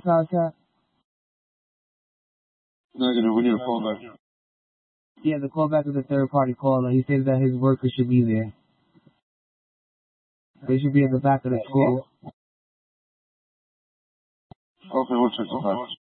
contact? Negative, we need a callback. Yeah, the callback is a third-party caller. He says that his workers should be there. They should be at the back of the school. Okay, we'll check the back.